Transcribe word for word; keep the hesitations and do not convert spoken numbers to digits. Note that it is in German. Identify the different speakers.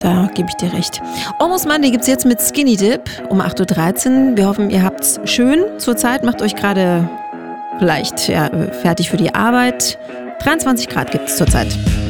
Speaker 1: Da gebe ich dir recht. Almost Monday gibt's jetzt mit Skinny Dip um acht Uhr dreizehn. Wir hoffen, ihr habt's schön zur Zeit. Macht euch gerade vielleicht ja, fertig für die Arbeit. dreiundzwanzig Grad gibt's zurzeit.